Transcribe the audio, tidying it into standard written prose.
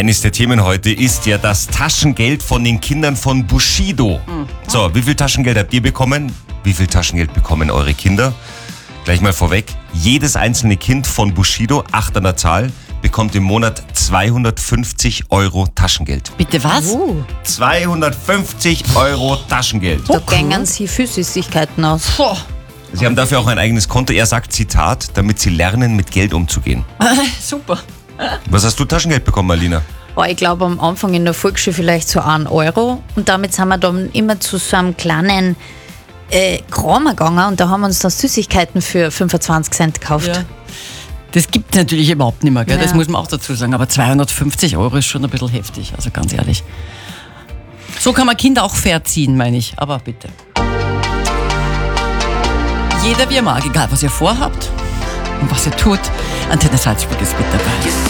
Eines der Themen heute ist ja das Taschengeld von den Kindern von Bushido. So, wie viel Taschengeld habt ihr bekommen? Wie viel Taschengeld bekommen eure Kinder? Gleich mal vorweg, jedes einzelne Kind von Bushido, 8 an der Zahl, bekommt im Monat 250 Euro Taschengeld. Bitte was? 250 Euro Taschengeld. Da gängen sie für Süßigkeiten aus. Boah. Sie haben dafür auch ein eigenes Konto. Er sagt, Zitat, damit sie lernen, mit Geld umzugehen. Super. Was hast du Taschengeld bekommen, Alina? Ich glaube am Anfang in der Volksschule vielleicht so 1 Euro und damit sind wir dann immer zu so einem kleinen Kramer gegangen und da haben wir uns dann Süßigkeiten für 25 Cent gekauft. Ja. Das gibt es natürlich überhaupt nicht mehr, gell? Ja. Das muss man auch dazu sagen. Aber 250 Euro ist schon ein bisschen heftig, also ganz ehrlich. So kann man Kinder auch verziehen, meine ich. Aber bitte. Jeder wie er mag, egal was ihr vorhabt und was ihr tut. Antenne Salzburg ist mit dabei.